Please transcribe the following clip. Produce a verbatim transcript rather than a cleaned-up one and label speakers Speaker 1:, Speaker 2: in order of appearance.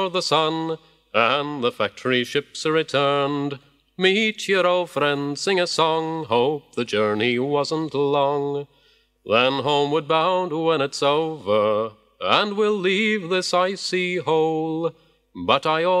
Speaker 1: the sun, and the factory ships returned. Meet your old friend, sing a song, hope the journey wasn't long. Then homeward bound when it's over, and we'll leave this icy hole. But I